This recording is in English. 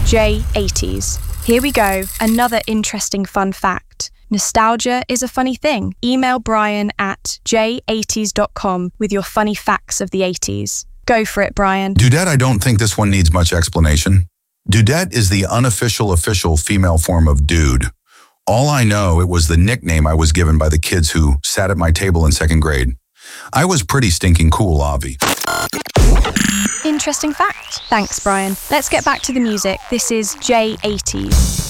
J80s. Here we go, another interesting fun fact. Nostalgia is a funny thing. Email Brian at j80s.com with your funny facts of the 80s. Go for it, Brian. Dudette, I don't think this one needs much explanation. Dudette is the unofficial official female form of dude. All I know, it was the nickname I was given by the kids who sat at my table in second grade. I was pretty stinking cool, Avi. Interesting fact. Thanks, Brian. Let's get back to the music. This is J80s.